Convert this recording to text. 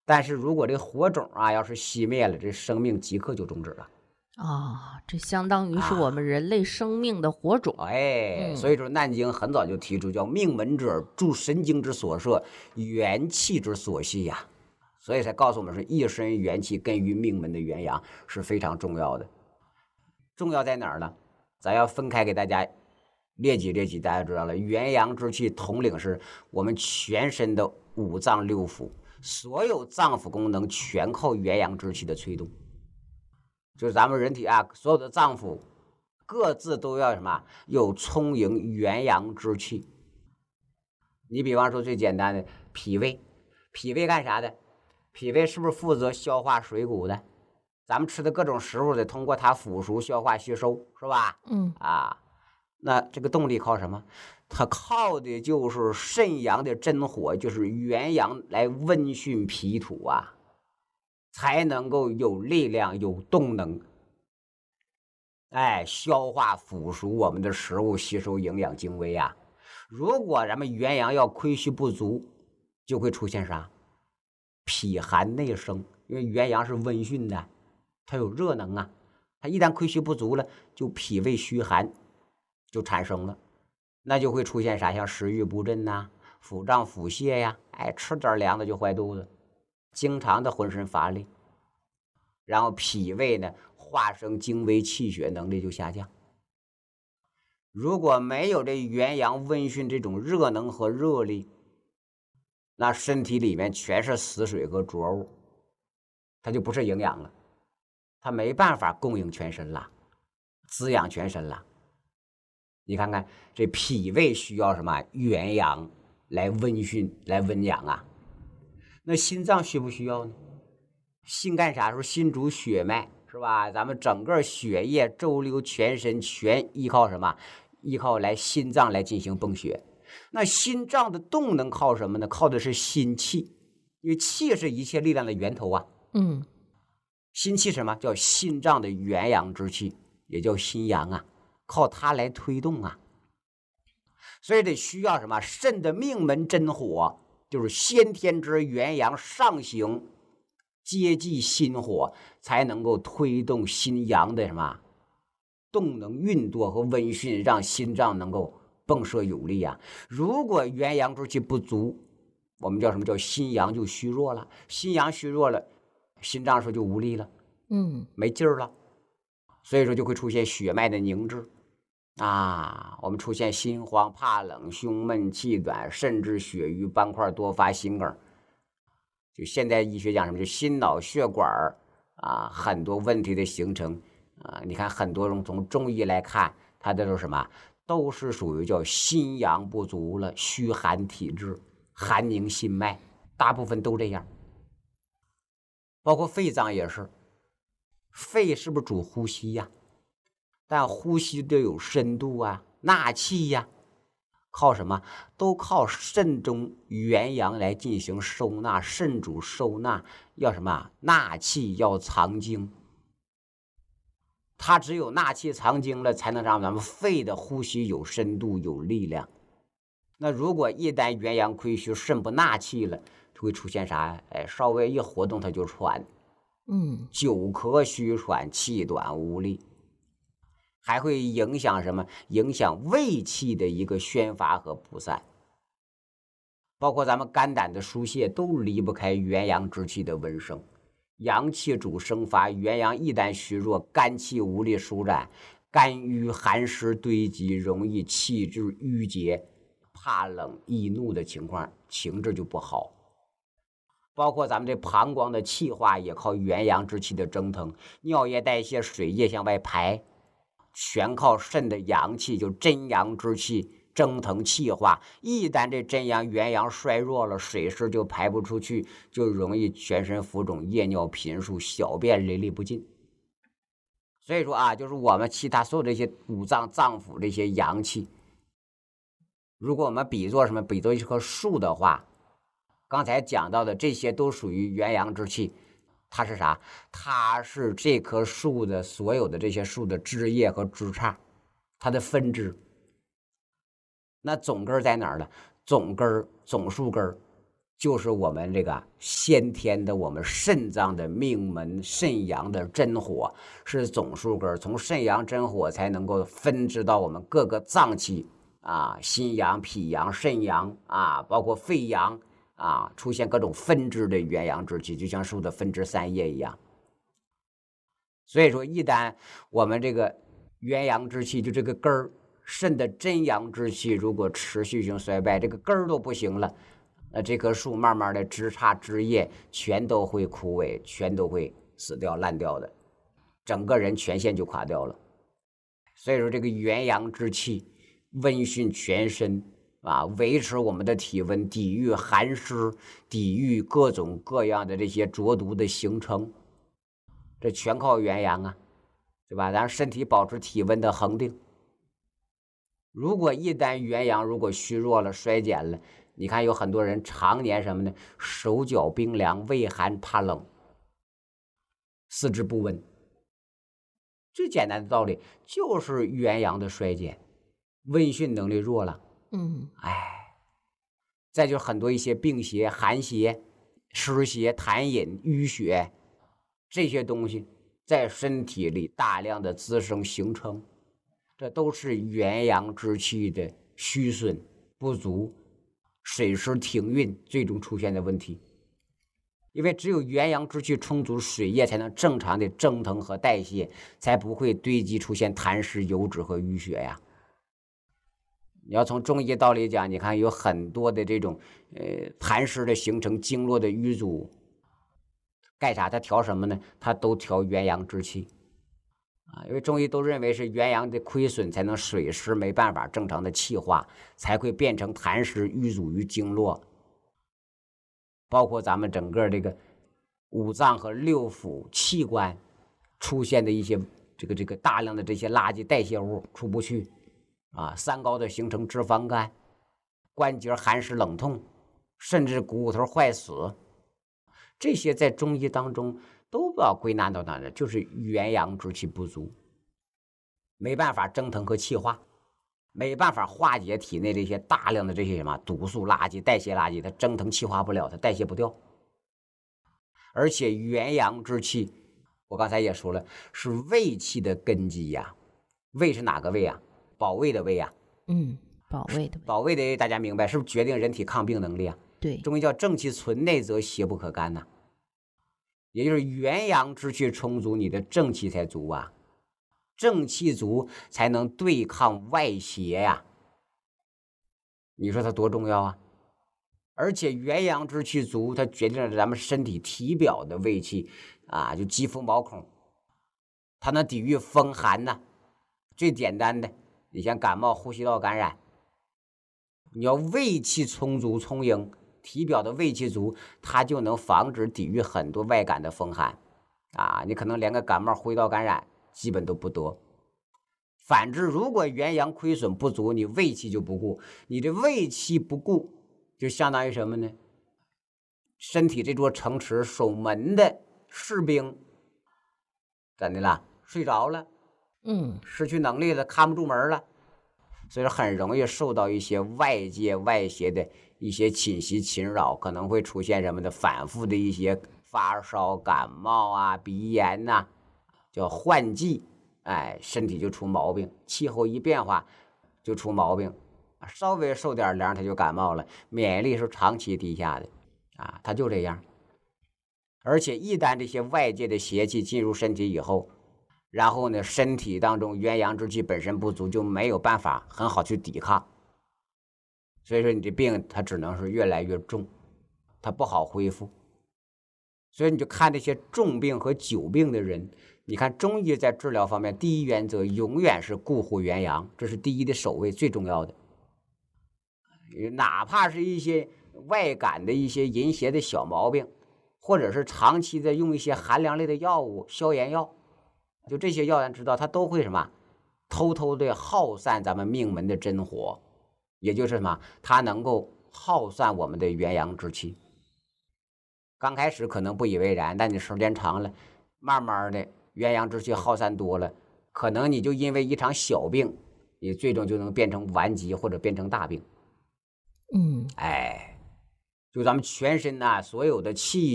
但是如果这火种啊要是熄灭了，这生命即刻就终止了这相当于是我们啊。 人类生命的火种。 所以嗯， 说《难经》很早就提出叫命门者，助神经之所设，元气之所系呀。所以才告诉我们说，一身元气根于命门的元阳是非常重要的。重要在哪儿呢？咱要分开给大家列举列举，大家知道了，元阳之气统领是我们全身的五脏六腑，所有脏腑功能全靠元阳之气的推动。就是咱们人体啊，所有的脏腑各自都要什么？有充盈元阳之气。你比方说最简单的脾胃，脾胃干啥的？脾胃是不是负责消化水谷的？咱们吃的各种食物得通过它腐熟、消化、吸收，是吧？那这个动力靠什么？它靠的就是肾阳的真火，就是元阳来温煦脾土啊，才能够有力量、有动能，消化腐熟我们的食物，吸收营养精微啊。如果咱们元阳要亏虚不足，就会出现啥？脾寒内生，因为元阳是温煦的，它有热能啊。它一旦亏虚不足了，就脾胃虚寒就产生了，那就会出现啥？像食欲不振呐、腹胀腹泻呀，吃点凉的就坏肚子，经常的浑身乏力，然后脾胃呢化生精微气血能力就下降。如果没有这元阳温煦这种热能和热力，那身体里面全是死水和浊物，它就不是营养了，它没办法供应全身了，滋养全身了。你看看这脾胃需要什么？元阳来温煦来温养啊。那心脏需不需要呢？心干啥？说心主血脉，是吧？咱们整个血液周流全身，全依靠什么？依靠来心脏来进行泵血。那心脏的动能靠什么呢？靠的是心气，因为气是一切力量的源头啊。 嗯， 心气什么？叫心脏的元阳之气，也叫心阳啊，靠它来推动啊。所以得需要什么？肾的命门真火，就是先天之元阳上行，接济心火，才能够推动心阳的什么动能运作和温煦，让心脏能够迸射有力啊。如果元阳之气不足，我们叫什么？叫心阳就虚弱了。心阳虚弱了，心脏说就无力了，没劲儿了，所以说就会出现血脉的凝滞啊。我们出现心慌、怕冷、胸闷、气短，甚至血瘀斑块多发、心梗。就现代医学讲什么？就心脑血管啊，很多问题的形成啊。你看很多人从中医来看，它这都是什么？都是属于叫心阳不足了，虚寒体质，寒凝心脉，大部分都这样。包括肺脏也是，肺是不是主呼吸呀？但呼吸得有深度啊，纳气呀，靠什么？都靠肾中元阳来进行收纳。肾主收纳，要什么？纳气，要藏精。它只有纳气藏精了，才能让咱们肺的呼吸有深度、有力量。那如果一旦元阳亏虚，肾不纳气了，就会出现啥？稍微一活动它就喘，久咳虚喘，气短无力。还会影响什么？影响胃气的一个宣发和布散，包括咱们肝胆的疏泄都离不开元阳之气的温升。阳气主生发，元阳一旦虚弱，肝气无力舒展，肝郁寒湿堆积，容易气滞郁结，怕冷易怒的情况，情志就不好。包括咱们这膀胱的气化也靠元阳之气的蒸腾，尿液代谢，水液向外排，全靠肾的阳气，就真阳之气蒸腾气化。一旦这真阳元阳衰弱了，水湿就排不出去，就容易全身浮肿、夜尿频数、小便淋漓不尽。所以说啊，就是我们其他所有这些五脏脏腑这些阳气，如果我们比作什么？比作一棵树的话，刚才讲到的这些都属于元阳之气。它是啥？它是这棵树的所有的这些树的枝叶和枝杈，它的分支。那总根在哪儿呢？总根、总树根就是我们这个先天的我们肾脏的命门肾阳的真火，是总数根，从肾阳真火才能够分支到我们各个脏器啊，心阳、脾阳、肾阳啊，包括肺阳啊，出现各种分支的元阳之气，就像树的分支散叶一样。所以说，一旦我们这个元阳之气，就这个根儿，肾的真阳之气，如果持续性衰败，这个根儿都不行了，那这棵树慢慢的枝杈枝叶全都会枯萎，全都会死掉烂掉的，整个人全线就垮掉了。所以说，这个元阳之气温煦全身啊，维持我们的体温，抵御寒湿，抵御各种各样的这些浊毒的形成，这全靠元阳啊，对吧？咱身体保持体温的恒定。如果一旦元阳如果虚弱了、衰减了，你看有很多人常年什么呢？手脚冰凉，畏寒怕冷，四肢不温。最简单的道理就是元阳的衰减，温煦能力弱了。再就是很多一些病邪、寒邪、湿邪、痰饮、淤血这些东西在身体里大量的滋生形成，这都是元阳之气的虚损不足，水湿停运最终出现的问题。因为只有元阳之气充足，水液才能正常的蒸腾和代谢，才不会堆积出现痰湿、油脂和淤血呀。你要从中医道理讲，你看有很多的这种痰湿的形成、经络的淤阻，干啥？它调什么呢？它都调元阳之气啊，因为中医都认为是元阳的亏损，才能水湿没办法正常的气化，才会变成痰湿淤阻于经络，包括咱们整个这个五脏和六腑器官出现的一些这个大量的这些垃圾代谢物出不去啊，三高的形成脂肪肝，关节寒湿冷痛，甚至骨头坏死，这些在中医当中都要归纳到哪呢？就是元阳之气不足，没办法蒸腾和气化，没办法化解体内这些大量的这些什么毒素垃圾、代谢垃圾，它蒸腾气化不了，它代谢不掉。而且元阳之气，我刚才也说了，是胃气的根基呀。胃是哪个胃啊？保卫的胃啊。 保卫的胃。 保卫的胃大家明白，是不是决定人体抗病能力啊？ 对， 中医叫正气存内，则邪不可干呐。也就是元阳之气充足，你的正气才足啊，正气足才能对抗外邪呀。你说它多重要啊！而且元阳之气足，它决定了咱们身体体表的胃气啊，就肌肤毛孔，它能抵御风寒呐。最简单的，你像感冒、呼吸道感染，你要胃气充足充盈，体表的胃气足，它就能防止抵御很多外感的风寒啊。你可能连个感冒、呼吸道感染基本都不得。反之，如果元阳亏损不足，你胃气就不顾，你这胃气不顾，就相当于什么呢？身体这座城池守门的士兵怎的了？睡着了，失去能力了，看不住门了，所以说很容易受到一些外界外邪的一些侵袭侵扰，可能会出现什么的反复的一些发烧、感冒啊、鼻炎呐，叫换季，身体就出毛病，气候一变化就出毛病，稍微受点凉他就感冒了，免疫力是长期低下的啊，他就这样。而且一旦这些外界的邪气进入身体以后，然后呢，身体当中元阳之气本身不足，就没有办法很好去抵抗，所以说你这病它只能是越来越重，它不好恢复。所以你就看这些重病和久病的人，你看中医在治疗方面，第一原则永远是固护元阳，这是第一的首位，最重要的。哪怕是一些外感的一些淫邪的小毛病，或者是长期的用一些寒凉类的药物、消炎药，就这些药咱知道，它都会什么偷偷的耗散咱们命门的真火，也就是什么，它能够耗散我们的元阳之气。刚开始可能不以为然，但你时间长了，慢慢的元阳之气耗散多了，可能你就因为一场小病，你最终就能变成顽疾或者变成大病。 就咱们全身呐、所有的气